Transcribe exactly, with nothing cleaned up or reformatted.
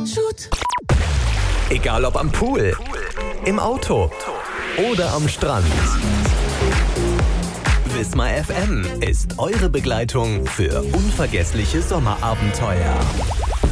Shoot. Egal ob am Pool, im Auto oder am Strand. Wismar F M ist eure Begleitung für unvergessliche Sommerabenteuer.